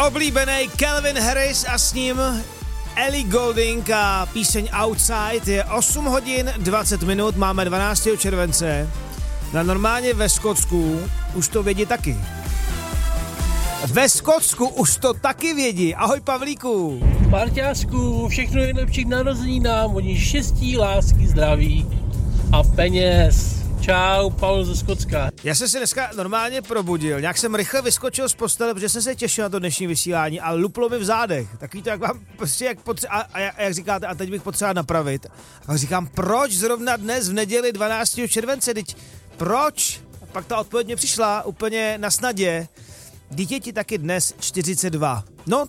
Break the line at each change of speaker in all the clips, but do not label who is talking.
oblíbený Calvin Harris a s ním Ellie Goulding a píseň Outside. Je 8 hodin 20 minut, máme 12. července. Na normálně ve Skotsku už to vědí taky. Ve Skotsku už to taky vědí. Ahoj Pavlíku.
Parťářku, všechno nejlepší k narozeninám, hodně štěstí, lásky, zdraví a peněz. Čau, Pavel ze Skotska.
Já jsem se dneska normálně probudil, nějak jsem rychle vyskočil z postele, protože jsem se těšil na to dnešní vysílání a luplo mi v zádech. Takový to, jak vám prostě, jak říkáte, a teď bych potřeboval napravit. A pak říkám, proč zrovna dnes v neděli 12. července, teď proč? A pak ta odpověď mě přišla úplně na snadě. Dítěti taky dnes 42. No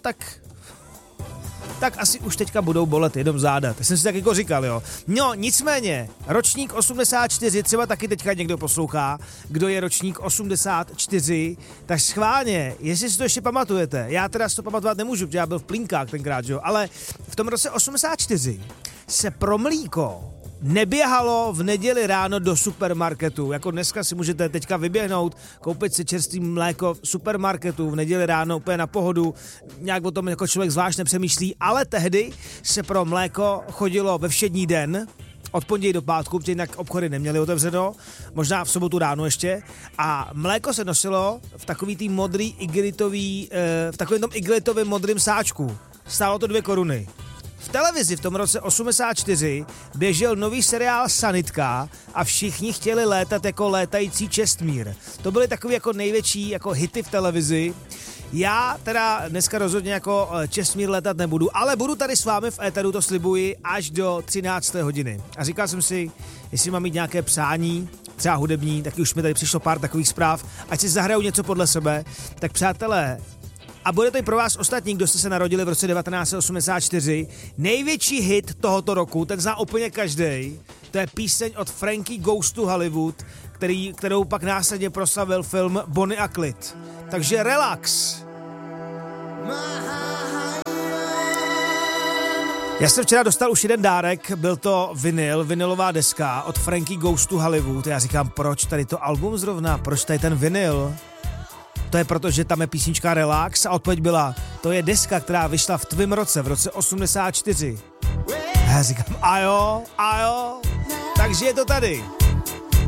tak asi už teďka budou bolet jenom záda. Tak jsem si tak jako říkal, jo. No, nicméně, ročník 84, třeba taky teďka někdo poslouchá, kdo je ročník 84, tak schválně, jestli si to ještě pamatujete, já teda si to pamatovat nemůžu, protože já byl v Plínkách tenkrát, jo, ale v tom roce 84 se pro mlíko neběhalo v neděli ráno do supermarketu, jako dneska si můžete teďka vyběhnout, koupit si čerstvý mléko v supermarketu v neděli ráno úplně na pohodu, nějak o tom jako člověk zvlášť nepřemýšlí, ale tehdy se pro mléko chodilo ve všední den, od pondělí do pátku, protože jinak obchody neměly otevřeno, možná v sobotu ráno ještě, a mléko se nosilo v takový tý modrý igelitový, v takovém tom igelitovém modrým sáčku. Stálo to 2 koruny. V televizi v tom roce 84 běžel nový seriál Sanitka a všichni chtěli létat jako létající Čestmír. To byly takový jako největší jako hity v televizi. Já teda dneska rozhodně jako Čestmír létat nebudu, ale budu tady s vámi v éteru, to slibuji, až do 13. hodiny. A říkal jsem si, jestli mám mít nějaké přání, třeba hudební, taky už mi tady přišlo pár takových zpráv, ať si zahraju něco podle sebe, tak přátelé, a bude to i pro vás ostatní, kdo jste se narodili v roce 1984. Největší hit tohoto roku, ten zná úplně každej. To je píseň od Frankie Goes to Hollywood, kterou pak následně proslavil film Bonnie a Clyde. Takže relax. Já jsem včera dostal už jeden dárek, byl to vinylová deska od Frankie Goes to Hollywood. Já říkám, proč tady to album zrovna, proč tady ten vinyl? To je proto, že tam je písnička Relax a odpověď byla, to je deska, která vyšla v tvým roce, v roce 84. A já říkám, a jo, takže je to tady.